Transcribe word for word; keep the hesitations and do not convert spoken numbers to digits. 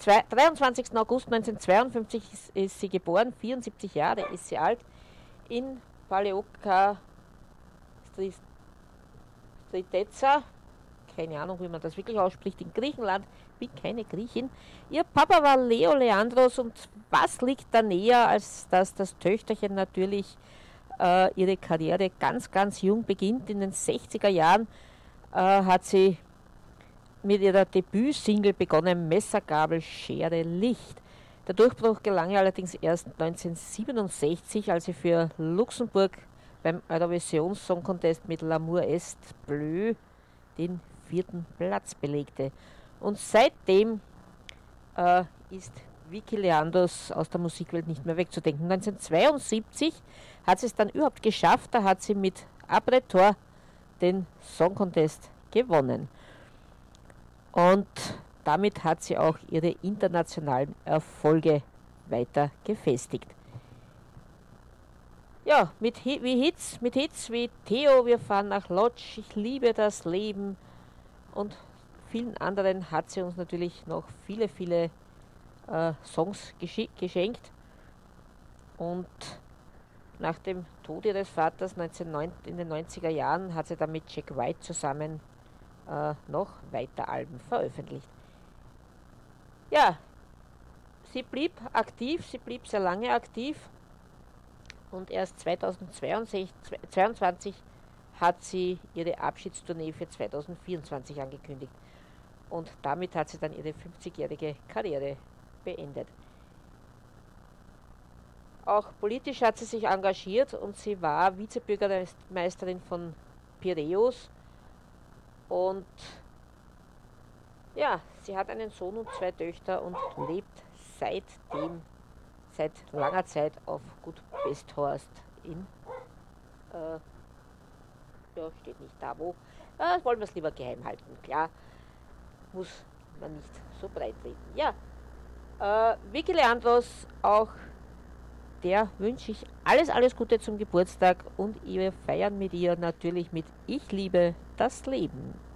dreiundzwanzigsten August neunzehnhundertzweiundfünfzig ist, ist sie geboren, vierundsiebzig Jahre ist sie alt, in Paleoka Striteza, keine Ahnung, wie man das wirklich ausspricht, in Griechenland, bin keine Griechin. Ihr Papa war Leo Leandros, und was liegt da näher, als dass das Töchterchen natürlich äh, ihre Karriere ganz, ganz jung beginnt. In den sechziger Jahren äh, hat sie mit ihrer Debütsingle begonnen, Messer, Gabel, Schere, Licht. Der Durchbruch gelang ihr allerdings erst neunzehnhundertsiebenundsechzig, als sie für Luxemburg beim Eurovision Song Contest mit L'amour est bleu den vierten Platz belegte. Und seitdem äh, ist Vicky Leandros aus der Musikwelt nicht mehr wegzudenken. neunzehnhundertzweiundsiebzig hat sie es dann überhaupt geschafft, da hat sie mit Apretor den Song Contest gewonnen. Und damit hat sie auch ihre internationalen Erfolge weiter gefestigt. Ja, mit, wie Hits, mit Hits wie Theo, wir fahren nach Lodz, ich liebe das Leben und vielen anderen hat sie uns natürlich noch viele, viele äh, Songs geschenkt. Und nach dem Tod ihres Vaters in den neunziger Jahren hat sie dann mit Jack White zusammen äh, noch weiter Alben veröffentlicht. Ja, sie blieb aktiv, sie blieb sehr lange aktiv. Und erst zweitausendzweiundzwanzig hat sie ihre Abschiedstournee für zweitausendvierundzwanzig angekündigt. Und damit hat sie dann ihre fünfzigjährige Karriere beendet. Auch politisch hat sie sich engagiert und sie war Vizebürgermeisterin von Piräus. Und ja, sie hat einen Sohn und zwei Töchter und lebt seitdem seit langer Zeit auf Gut Besthorst in, äh, ja, steht nicht da wo, äh, wollen wir es lieber geheim halten, klar, muss man nicht so breit reden. Ja, äh, Vicky Leandros, auch der wünsche ich alles, alles Gute zum Geburtstag und wir feiern mit ihr natürlich mit Ich liebe das Leben.